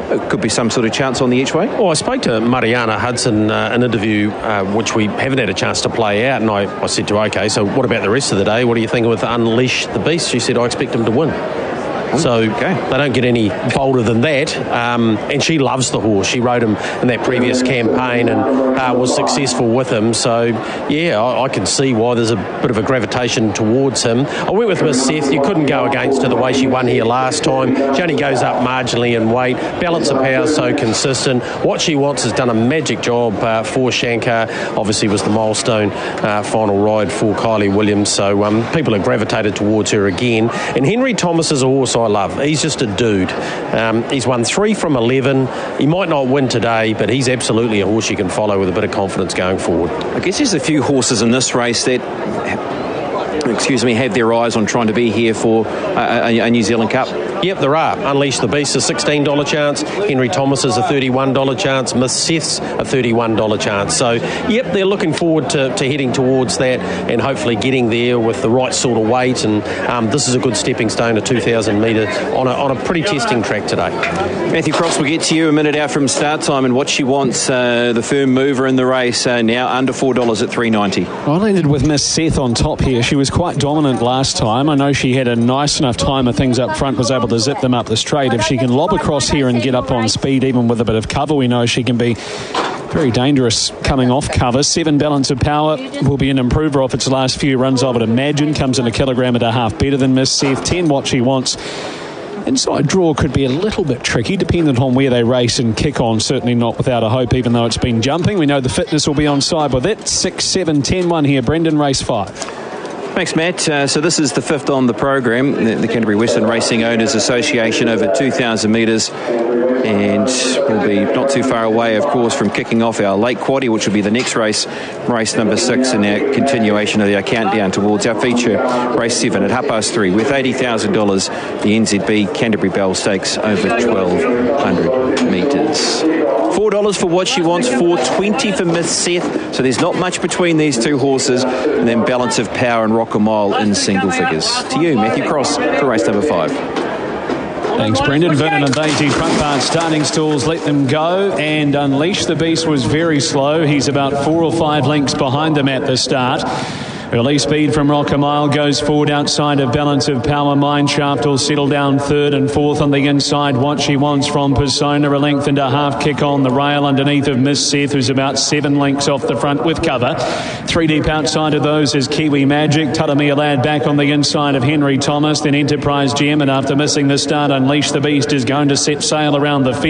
could be some sort of chance on the each way. Well, I spoke to Mariana Hudson, an interview which we haven't had a chance to play out, and I said to her, okay, so what about the rest of the day? What are you thinking with Unleash the Beast? She said, I expect him to win. So they don't get any bolder than that. And she loves the horse. She rode him in that previous campaign and was successful with him. So, yeah, I can see why there's a bit of a gravitation towards him. I went with Miss Seth. You couldn't go against her the way she won here last time. She only goes up marginally in weight. Balance of power so consistent. What She Wants has done a magic job for Shankar. Obviously was the milestone final ride for Kylie Williams. So people have gravitated towards her again. And Henry Thomas is a horse I love. He's just a dude. He's won 3 from 11. He might not win today, but he's absolutely a horse you can follow with a bit of confidence going forward. I guess there's a few horses in this race that have their eyes on trying to be here for a New Zealand Cup. Yep, there are. Unleash the Beast is a $16 chance. Henry Thomas is a $31 chance. Miss Seth's a $31 chance. So, yep, they're looking forward to heading towards that and hopefully getting there with the right sort of weight. And this is a good stepping stone, a 2,000 metre on a pretty testing track today. Matthew Cross, we'll get to you a minute out from start time, and What She Wants, the firm mover in the race, now under $4 at $3.90. I landed with Miss Seth on top here. She was quite dominant last time. I know she had a nice enough time of things up front, was able to zip them up the straight. If she can lob across here and get up on speed, even with a bit of cover, we know she can be very dangerous coming off cover. 7 Balance of Power will be an improver off its last few runs, I would imagine. Comes in 1.5 kilograms better than Miss Seth. 10 What She Wants. Inside draw could be a little bit tricky, dependent on where they race and kick on. Certainly not without a hope, even though it's been jumping. We know the fitness will be on side with it. 6, 7, 10, 1 here. Brendan, race 5. Thanks, Matt. So this is the 5th on the program, the Canterbury Western Racing Owners Association, over 2,000 metres, and we'll be not too far away, of course, from kicking off our late quaddie, which will be the next race number 6, and our continuation of our countdown towards our feature, race 7 at 3:30, with $80,000, the NZB Canterbury Bell Stakes over 1,200 metres. $4 for What She Wants, $4.20 for Miss Seth. So there's not much between these two horses. And then Balance of Power and Rock a Mile in single figures. To you, Matthew Cross, for race number 5. Thanks, Brendan. Vernon and Daisy, front part starting stalls, let them go. And Unleash the Beast was very slow. He's about 4 or 5 lengths behind them at the start. Early speed from Rock a Mile goes forward outside of Balance of Power. Mineshaft will settle down 3rd and 4th on the inside. What She Wants from Persona, a length and a half kick on the rail underneath of Miss Seth, who's about 7 lengths off the front with cover. 3 deep outside of those is Kiwi Magic. Tatamia Lad back on the inside of Henry Thomas. Then Enterprise Gem, and after missing the start, Unleash the Beast is going to set sail around the field.